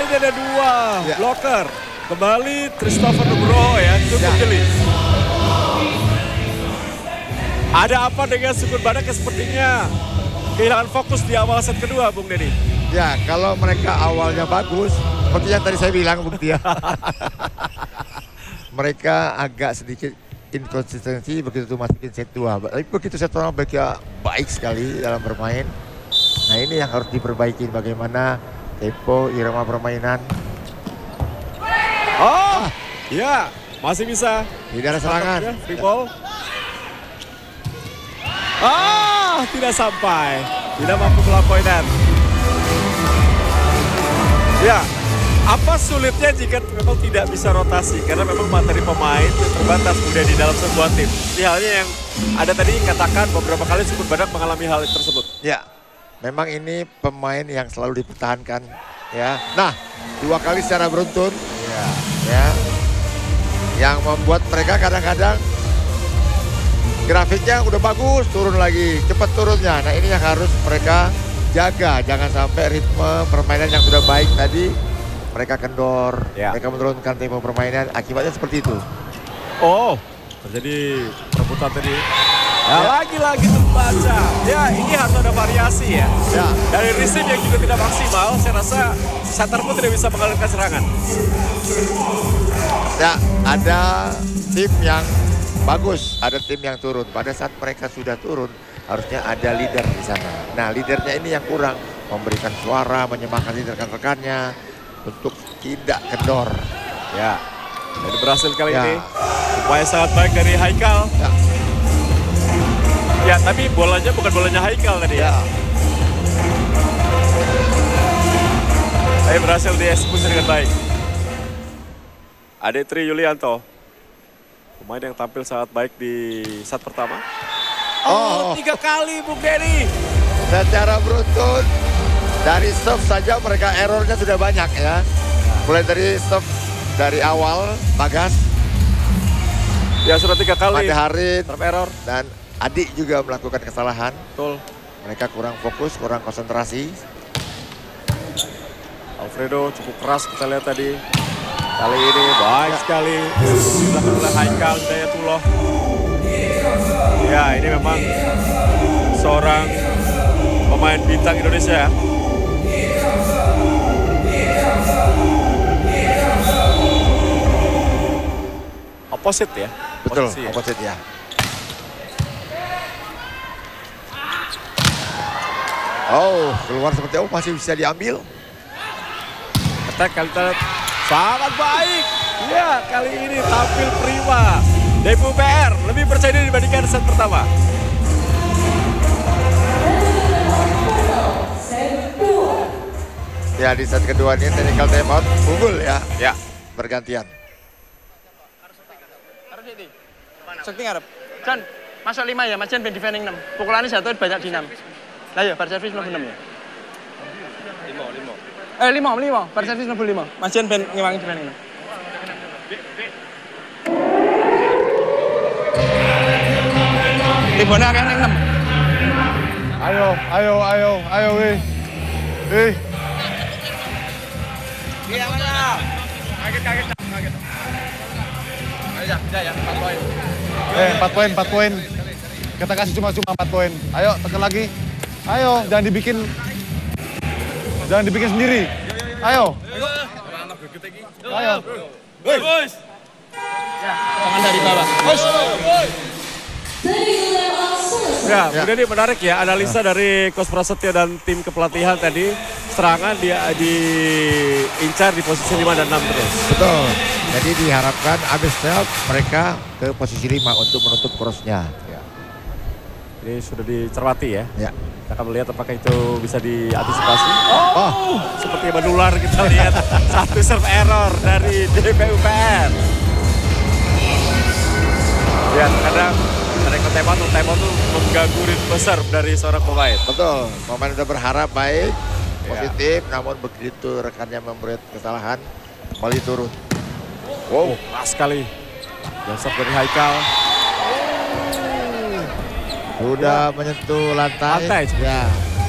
ini ada dua blocker. Kembali Christopher Nugroho ya, cukup jeli. Ada apa dengan Sukun Badak yang sepertinya kehilangan fokus di awal set kedua, Bung Deddy? Ya, kalau mereka awalnya bagus, seperti yang tadi saya bilang, Bung Tia. Mereka agak sedikit inkonsistensi begitu masukin set 2. Tapi begitu set 1 mereka baik sekali dalam bermain. Nah, ini yang harus diperbaiki, bagaimana tempo, irama permainan. Oh, ya, masih bisa. Tidak ada serangan. Ya, free ball. Tidak sampai. Tidak mampu melampaukan. Ya, apa sulitnya jika memang tidak bisa rotasi? Karena memang materi pemain terbatas mudah di dalam sebuah tim. Ini halnya yang ada tadi katakan beberapa kali Sukun Badak mengalami hal tersebut. Ya, memang ini pemain yang selalu dipertahankan. Ya, nah 2 kali secara beruntun. Ya, yang membuat mereka kadang-kadang grafiknya udah bagus, turun lagi, cepat turunnya. Nah, ini yang harus mereka jaga, jangan sampai ritme permainan yang sudah baik tadi mereka kendor, mereka menurunkan tempo permainan, akibatnya seperti itu. Oh, terjadi perebutan tadi. Ya, lagi-lagi terbaca. Ya, ini harus ada variasi ya. Dari receive yang juga tidak maksimal, saya rasa setter pun tidak bisa mengalirkan serangan. Ya, ada tim yang bagus, ada tim yang turun. Pada saat mereka sudah turun, harusnya ada leader di sana. Nah, leadernya ini yang kurang, memberikan suara, menyemangati rekan-rekannya untuk tidak kendor. Ya, jadi berhasil kali ini. Upaya sangat baik dari Haikal. Ya, tapi bolanya bukan bolanya Haikal tadi ya. Tapi berhasil dieksekusi dengan baik. Adetri Yulianto, pemain yang tampil sangat baik di set pertama. 3 kali Bung Deddy. Secara beruntun, dari serve saja mereka errornya sudah banyak ya. Mulai dari serve dari awal, Bagas. Ya, sudah 3 kali. Pada Harin, error. Dan Adik juga melakukan kesalahan. Betul. Mereka kurang fokus, kurang konsentrasi. Alfredo cukup keras kita lihat tadi. Kali ini baik sekali. Dilakukan oleh Haikal Hidayatullah. Ya, ini memang seorang pemain bintang Indonesia. Opposite ya? Betul, opposite ya. Oh, keluar seperti masih bisa diambil. Attack kali ini sangat baik. Ya, kali ini tampil prima. DPUPR lebih percaya diri dibandingkan set pertama. Ya, di set kedua ini technical timeout unggul ya. Ya, bergantian. Sekti ngarep. Jan, masuk 5 ya, Mas Jan ben defending 6. Pukulannya jatuh banyak di 6. Lah ya, bar servis 6 ya. 5. Bar servis 5. Mas Jan ben ngewangi defending 6. Tibone akeh ning 6. Ayo, weh. Iya, mana? Kaget. Ayo, ya, 4 poin. 4 poin. Kita kasih cuma 4 poin. Ayo, tekan lagi. Ayo, jangan dibikin sendiri. Ayo. Bos. Ya, tangan dari bawah. Bos. Ya, kemudian ini menarik ya analisa dari Coach Prasetyo dan tim kepelatihan tadi. Serangan dia diincar di posisi 5 dan 6 terus. Betul. Jadi diharapkan abis serve mereka ke posisi 5 untuk menutup crossnya. Ya. Ini sudah dicermati ya. Ya. Kita akan melihat apakah itu bisa diantisipasi. Seperti menular kita lihat satu serve error dari DPUPR. Ya, kadang time out tuh mengganggu ritme serve dari seorang pemain. Betul, pemain udah berharap baik, positif, namun begitu rekannya membuat kesalahan, kembali turun. Wow, keras sekali. Joseph dari Haikal. Sudah menyentuh lantai. Ya.